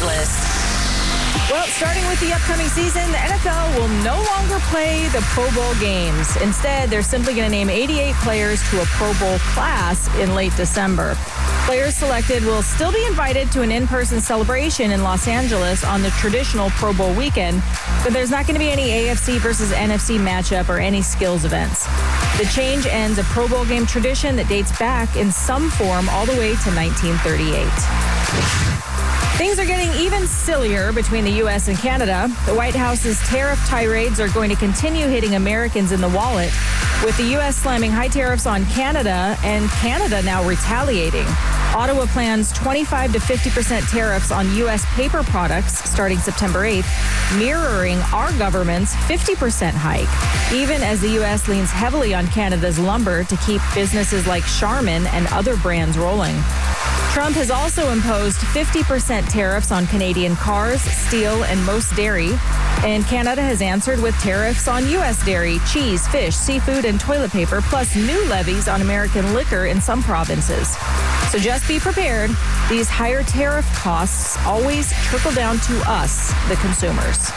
list. Well, starting with the upcoming season, the NFL will no longer play the Pro Bowl games. Instead, they're simply going to name 88 players to a Pro Bowl class in late December. Players selected will still be invited to an in-person celebration in Los Angeles on the traditional Pro Bowl weekend, but there's not going to be any AFC versus NFC matchup or any skills events. The change ends a Pro Bowl game tradition that dates back in some form all the way to 1938. Things are getting even sillier between the U.S. and Canada. The White House's tariff tirades are going to continue hitting Americans in the wallet, with the U.S. slamming high tariffs on Canada and Canada now retaliating. Ottawa plans 25 to 50% tariffs on U.S. paper products starting September 8th, mirroring our government's 50% hike, even as the U.S. leans heavily on Canada's lumber to keep businesses like Charmin and other brands rolling. Trump has also imposed 50% tariffs on Canadian cars, steel, and most dairy. And Canada has answered with tariffs on U.S. dairy, cheese, fish, seafood, and toilet paper, plus new levies on American liquor in some provinces. So just be prepared. These higher tariff costs always trickle down to us, the consumers.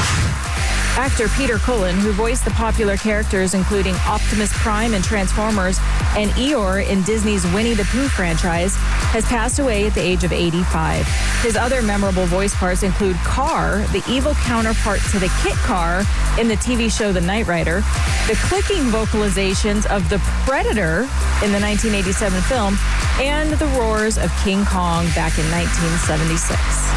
Actor Peter Cullen, who voiced the popular characters including Optimus Prime in Transformers and Eeyore in Disney's Winnie the Pooh franchise, has passed away at the age of 85. His other memorable voice parts include Car, the evil counterpart to the Kit Car in the TV show The Knight Rider, the clicking vocalizations of the Predator in the 1987 film, and the roars of King Kong back in 1976.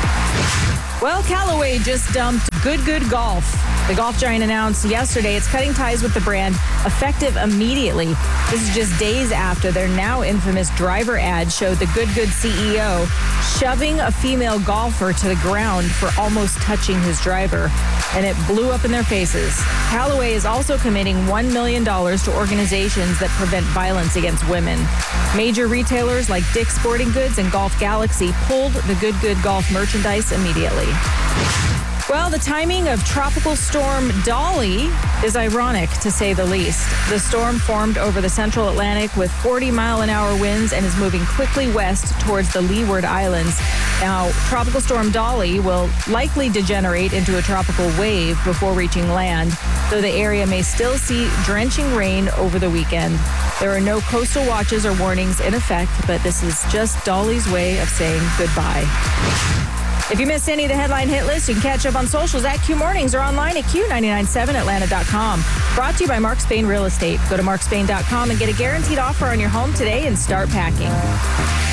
Well, Callaway just dumped Good Golf. The golf giant announced yesterday it's cutting ties with the brand effective immediately. This is just days after their now infamous driver ad showed the Good CEO shoving a female golfer to the ground for almost touching his driver, and it blew up in their faces. Callaway is also committing $1 million to organizations that prevent violence against women. Major retailers like Dick's Sporting Goods and Golf Galaxy pulled the Good Golf merchandise immediately. Well, the timing of Tropical Storm Dolly is ironic, to say the least. The storm formed over the central Atlantic with 40-mile-an-hour winds and is moving quickly west towards the Leeward Islands. Now, Tropical Storm Dolly will likely degenerate into a tropical wave before reaching land, though the area may still see drenching rain over the weekend. There are no coastal watches or warnings in effect, but this is just Dolly's way of saying goodbye. If you missed any of the headline hit list, you can catch up on socials at Q Mornings or online at Q997Atlanta.com. Brought to you by Mark Spain Real Estate. Go to markspain.com and get a guaranteed offer on your home today and start packing.